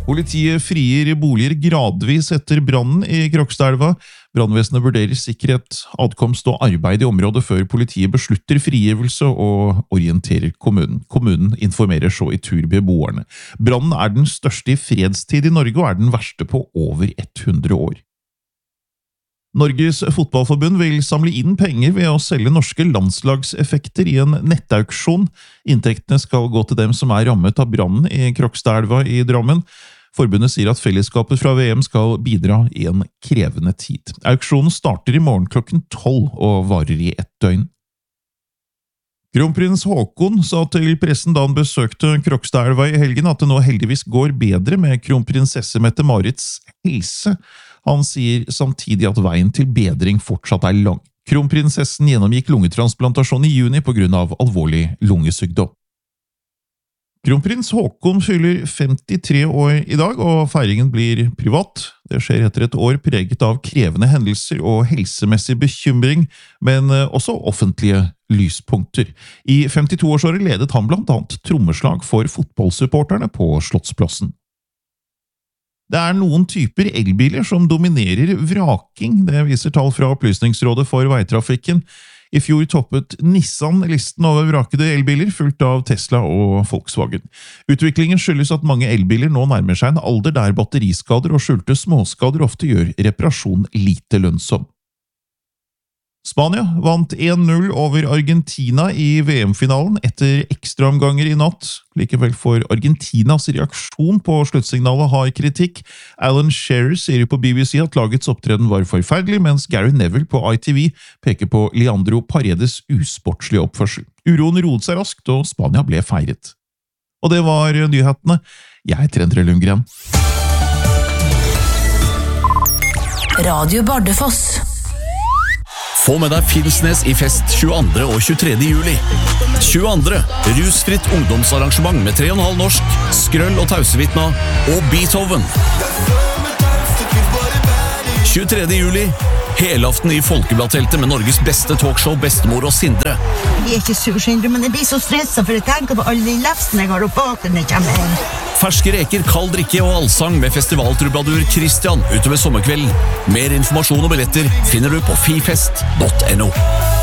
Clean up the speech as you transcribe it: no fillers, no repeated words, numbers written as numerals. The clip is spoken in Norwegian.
Politiet frier boliger gradvis etter brannen i Krokstadelva. Brannvesenet vurderer sikkerhet, adkomst og arbeid i området før politiet beslutter frigivelse og orienterer kommunen. Kommunen informerer så i tur beboerne. Brannen er den største i fredstid i Norge og er den verste på over 100 år. Norges fotballforbund vil samle inn penger ved å selge norske landslagseffekter i en nettauksjon. Inntektene skal gå til dem som er rammet av brannen i Krokstadelva i Drammen. Forbundet sier at fellesskapet fra VM skal bidra i en krevende tid. Auksjonen starter i morgen klokken 12 og varer i 1 døgn. Kronprins Haakon sa til pressen da han besøkte Krokstadelva i helgen at det nå heldigvis går bedre med kronprinsesse Mette-Marits helse. Han sier samtidig at veien til bedring fortsatt er lang. Kronprinsessen gjennomgikk lungetransplantasjon i juni på grunn av alvorlig lungesykdom. Kronprins Haakon fyller 53 år i dag, og feiringen blir privat. Det skjer etter et år preget av krevende hendelser og helsemessig bekymring, men også offentlige lyspunkter. I 52-årsåret ledet han blant annet trommeslag for fotballsupporterne på Slottsplassen. Det er noen typer elbiler som dominerer vraking, det viser tall fra Opplysningsrådet for veitrafikken. I fjor toppet Nissan listen over vrakede elbiler, fulgt av Tesla og Volkswagen. Utviklingen skyldes at mange elbiler nå nærmer seg en alder der batteriskader og skjulte småskader ofte gjør reparasjon lite lønnsom. Spania vant 1-0 over Argentina i VM-finalen etter ekstraomganger i natt. Likevel får Argentinas reaksjon på sluttsignalet har kritikk. Alan Shearer sier på BBC at lagets opptreden var forferdelig, mens Gary Neville på ITV peker på Leandro Paredes usportslige oppførsel. Uroen roet seg raskt, og Spania ble feiret. Og det var nyhetene. Jeg heter Endre Lundgren. Radio Bardufoss. Få med deg Finnsnes i fest 22. og 23. juli. 22. Rusfritt ungdomsarrangement med 3,5 norsk, Skrøll og Tausevitna og Beethoven. 23. juli, helaften i Folkebladteltet med Norges beste talkshow Bestemor og Sindre. Jeg ikke sur, Sindre, men jeg blir så stresset for jeg tenker på alle de lefsene jeg har oppe bak når jeg kommer inn. Ferske reker, kald drikke og allsang med festivaltrubadur Christian utover sommerkvelden. Mer informasjon og billetter finner du på fifest.no.